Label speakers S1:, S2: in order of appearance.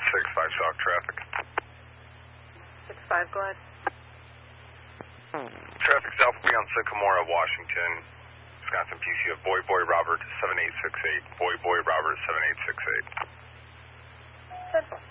S1: 65 Shock traffic.
S2: 65, go ahead.
S1: Traffic south will be on Sycamore, Washington, Wisconsin PCO. Boy Robert 7868. Boy Robert 7868.
S2: 10-4.